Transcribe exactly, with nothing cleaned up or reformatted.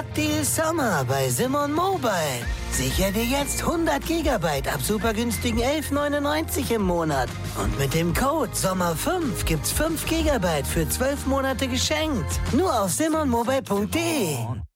Hot Deal Sommer bei Simon Mobile. Sicher dir jetzt hundert Gigabyte ab super günstigen elf neunundneunzig im Monat. Und mit dem Code Sommer fünf gibt's fünf Gigabyte für zwölf Monate geschenkt. Nur auf simon mobile punkt de.